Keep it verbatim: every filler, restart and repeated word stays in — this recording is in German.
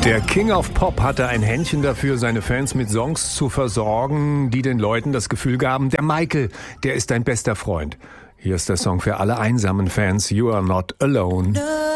Der King of Pop hatte ein Händchen dafür, seine Fans mit Songs zu versorgen, die den Leuten das Gefühl gaben, der Michael, der ist dein bester Freund. Hier ist der Song für alle einsamen Fans, You Are Not Alone.